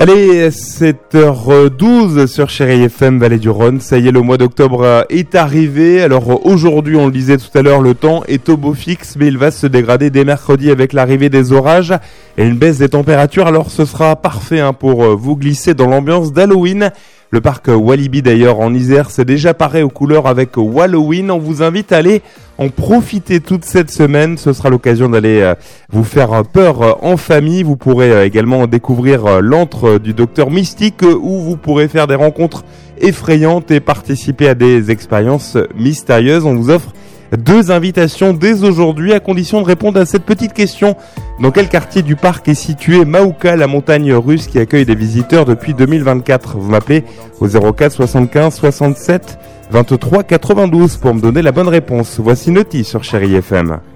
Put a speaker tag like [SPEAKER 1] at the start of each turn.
[SPEAKER 1] Allez, 7h12 sur Chérie FM, Vallée du Rhône. Ça y est, le mois d'octobre est arrivé. Alors aujourd'hui, on le disait tout à l'heure, le temps est au beau fixe, mais il va se dégrader dès mercredi avec l'arrivée des orages et une baisse des températures. Alors ce sera parfait pour vous glisser dans l'ambiance d'Halloween. Le parc Walibi d'ailleurs en Isère s'est déjà paré aux couleurs avec Halloween. On vous invite à aller en profiter toute cette semaine. Ce sera l'occasion d'aller vous faire peur en famille. Vous pourrez également découvrir l'antre du docteur Mystique où vous pourrez faire des rencontres effrayantes et participer à des expériences mystérieuses. On vous offre 2 invitations dès aujourd'hui à condition de répondre à cette petite question. Dans quel quartier du parc est située Maouka, la montagne russe qui accueille des visiteurs depuis 2024 ? Vous m'appelez au 04 75 67 23 92 pour me donner la bonne réponse. Voici Naughty sur Chérie FM.